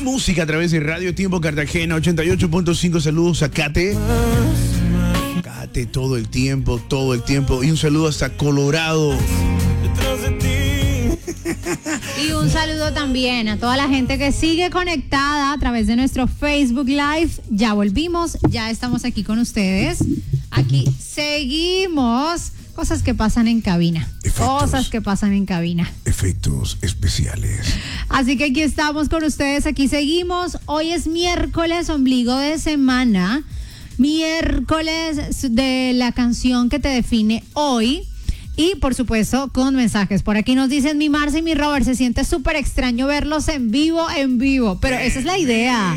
música a través de Radio Tiempo Cartagena 88.5. Saludos a Kate. Kate todo el tiempo. Y un saludo hasta Colorado. Y un saludo también a toda la gente que sigue conectada a través de nuestro Facebook Live. Ya volvimos, ya estamos aquí con ustedes. Aquí seguimos. Cosas que pasan en cabina. Efectos especiales. Así que aquí estamos con ustedes, aquí seguimos. Hoy es miércoles, ombligo de semana. Miércoles de la canción que te define hoy. Y por supuesto con mensajes. Por aquí nos dicen mi Marce y mi Robert, se siente súper extraño verlos en vivo. Pero esa es la idea.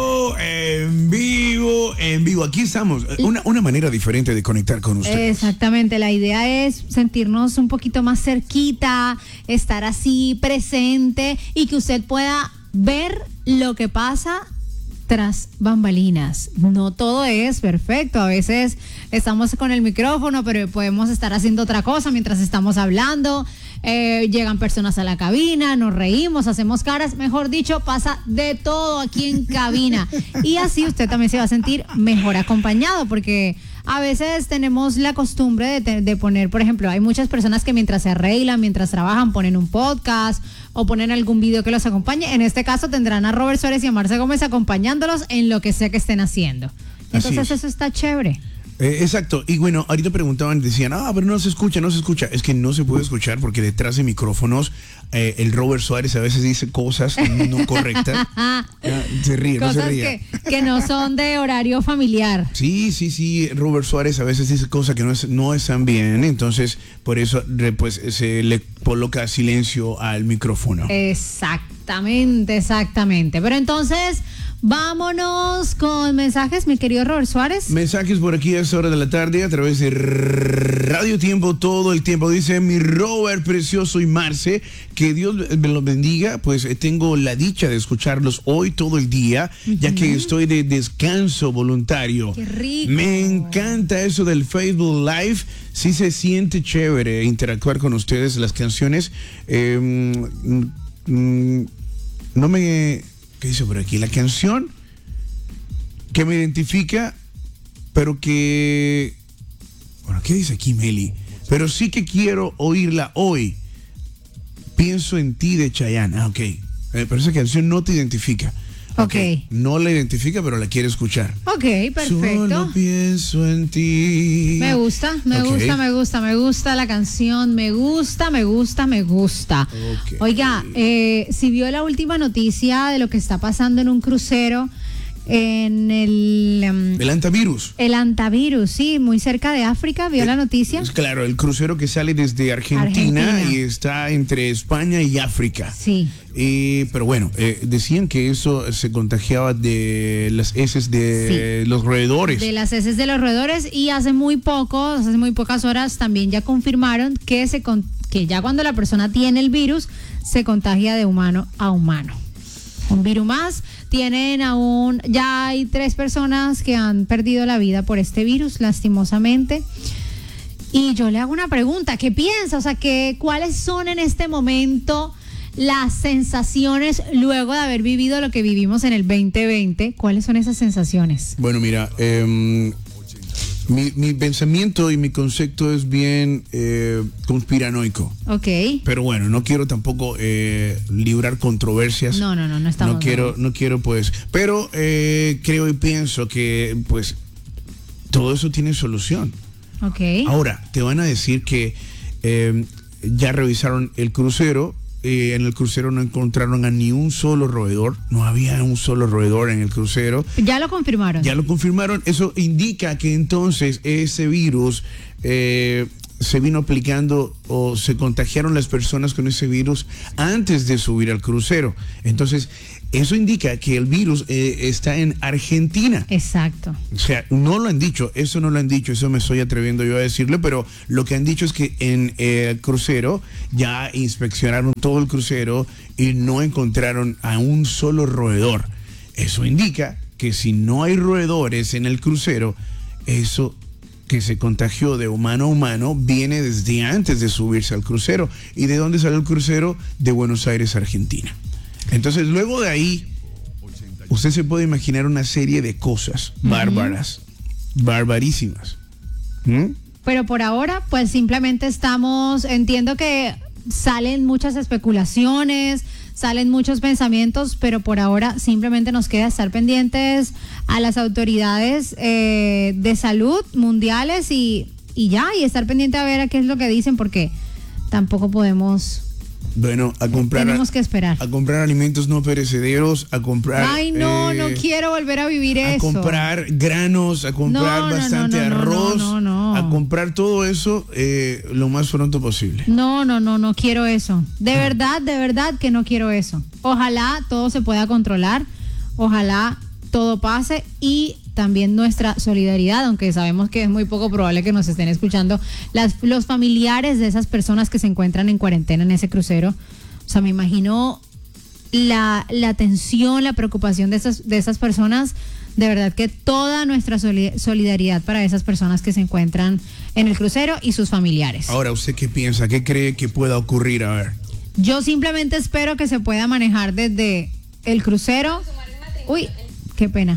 En vivo. Aquí estamos. Una manera diferente de conectar con ustedes. Exactamente. La idea es sentirnos un poquito más cerquita, estar así presente y que usted pueda ver lo que pasa tras bambalinas. No todo es perfecto. A veces estamos con el micrófono, pero podemos estar haciendo otra cosa mientras estamos hablando. Llegan personas a la cabina, nos reímos, hacemos caras. Mejor dicho, pasa de todo aquí en cabina. Y así usted también se va a sentir mejor acompañado, porque a veces tenemos la costumbre de poner, por ejemplo, hay muchas personas que mientras se arreglan, mientras trabajan, ponen un podcast o ponen algún video que los acompañe. En este caso tendrán a Robert Suárez y a Marce Gómez acompañándolos en lo que sea que estén haciendo. Entonces eso está chévere. Exacto. Y bueno, ahorita preguntaban, decían, pero no se escucha. Es que no se puede escuchar porque detrás de micrófonos el Robert Suárez a veces dice cosas no correctas. Se ríe, cosas no se ríe. Que no son de horario familiar. Sí. Robert Suárez a veces dice cosas que no están bien. Entonces, por eso pues se le coloca silencio al micrófono. Exactamente. Pero entonces, vámonos con mensajes, mi querido Robert Suárez. Mensajes por aquí a esta hora de la tarde a través de Radio Tiempo todo el tiempo. Dice mi Robert precioso y Marce, que Dios me los bendiga. Pues tengo la dicha de escucharlos hoy todo el día, ya que estoy de descanso voluntario. Qué rico. Me encanta eso del Facebook Live. Sí se siente chévere interactuar con ustedes. Las canciones no me... ¿Qué dice por aquí? La canción que me identifica, pero que... Bueno, ¿qué dice aquí Meli? Pero sí que quiero oírla hoy. Pienso en ti de Chayanne. Ok. Pero esa canción no te identifica. Ok. No la identifica, pero la quiere escuchar. Ok, perfecto. Solo pienso en ti. Me gusta la canción. Me gusta. Okay. Oiga, si vio la última noticia de lo que está pasando en un crucero en el antivirus. El antivirus, sí, muy cerca de África, ¿vio la noticia? Claro, el crucero que sale desde Argentina y está entre España y África. Sí. Pero bueno, decían que eso se contagiaba de las heces de los roedores. De las heces de los roedores, y hace muy pocas horas también ya confirmaron que ya cuando la persona tiene el virus se contagia de humano a humano. Un virus más. Ya hay 3 personas que han perdido la vida por este virus, lastimosamente. Y yo le hago una pregunta, ¿qué piensa? O sea, ¿cuáles son en este momento las sensaciones luego de haber vivido lo que vivimos en el 2020? ¿Cuáles son esas sensaciones? Bueno, mira, mi pensamiento y mi concepto es bien conspiranoico. Ok. Pero bueno, no quiero tampoco librar controversias. No estamos. No quiero pues. Pero creo y pienso que pues todo eso tiene solución. Ok. Ahora, te van a decir que ya revisaron el crucero. En el crucero no encontraron a ni un solo roedor. No había un solo roedor en el crucero. Ya lo confirmaron. Eso indica que entonces ese virus se vino aplicando o se contagiaron las personas con ese virus antes de subir al crucero. Entonces, eso indica que el virus está en Argentina. Exacto. O sea, no lo han dicho, eso me estoy atreviendo yo a decirle, pero lo que han dicho es que en el crucero ya inspeccionaron todo el crucero y no encontraron a un solo roedor. Eso indica que si no hay roedores en el crucero, eso que se contagió de humano a humano viene desde antes de subirse al crucero. ¿Y de dónde salió el crucero? De Buenos Aires, Argentina. Entonces, luego de ahí, usted se puede imaginar una serie de cosas bárbaras, barbarísimas. Pero por ahora, pues simplemente entiendo que salen muchas especulaciones, salen muchos pensamientos, pero por ahora simplemente nos queda estar pendientes a las autoridades de salud mundiales y estar pendiente a ver a qué es lo que dicen, porque tampoco podemos... Bueno, tenemos que esperar. A comprar alimentos no perecederos, a comprar... Ay, no quiero volver a vivir eso. A comprar granos, a comprar bastante arroz, a comprar todo eso lo más pronto posible. No quiero eso. De verdad que no quiero eso. Ojalá todo se pueda controlar, ojalá todo pase y también nuestra solidaridad, aunque sabemos que es muy poco probable que nos estén escuchando los familiares de esas personas que se encuentran en cuarentena en ese crucero. O sea, me imagino la tensión, la preocupación de esas personas. De verdad que toda nuestra solidaridad para esas personas que se encuentran en el crucero y sus familiares. Ahora, ¿usted qué piensa? ¿Qué cree que pueda ocurrir? A ver. Yo simplemente espero que se pueda manejar desde el crucero. Uy, qué pena.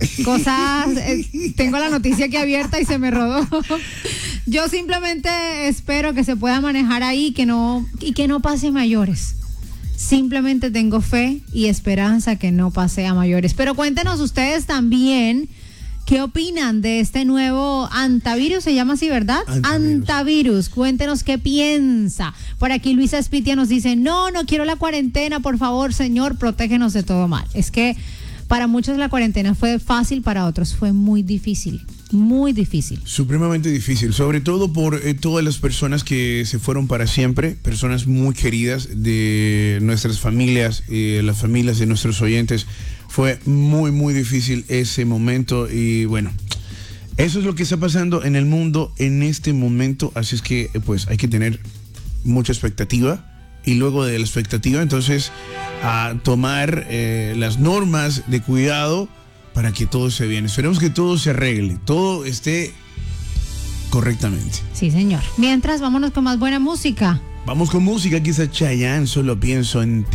Tengo la noticia aquí abierta y se me rodó. Yo simplemente espero que se pueda manejar ahí y que no pase a mayores. Simplemente tengo fe y esperanza que no pase a mayores. Pero cuéntenos ustedes también qué opinan de este nuevo antivirus, se llama así, ¿verdad? Antivirus. Cuéntenos qué piensa. Por aquí Luisa Espitia nos dice, no quiero la cuarentena, por favor, Señor, protégenos de todo mal. Es que para muchos la cuarentena fue fácil, para otros fue muy difícil. Muy difícil. Supremamente difícil, sobre todo por todas las personas que se fueron para siempre, personas muy queridas de nuestras familias, las familias de nuestros oyentes. Fue muy, muy difícil ese momento y bueno, eso es lo que está pasando en el mundo en este momento, así es que pues hay que tener mucha expectativa y luego de la expectativa entonces a tomar las normas de cuidado para que todo esté bien. Esperemos que todo se arregle, todo esté correctamente. Sí, señor. Mientras, vámonos con más buena música. Vamos con música, quizá Chayanne, Solo Pienso en Ti.